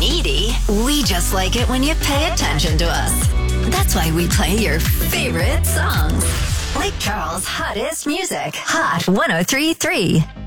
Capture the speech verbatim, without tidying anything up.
needy. We just like it when you pay attention to us. That's why we play your favorite songs. Lake Charles' hottest music. Hot one oh three point three.